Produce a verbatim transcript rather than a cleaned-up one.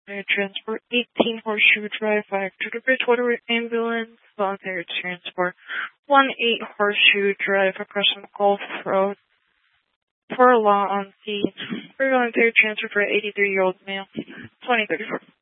voluntary transport. eighteen Horseshoe Drive, five to the Bridgewater Ambulance, voluntary transport. one eight Horseshoe Drive, across from Gulf Road, for law on scene. For voluntary transfer for eighty-three-year-old male. twenty thirty-four.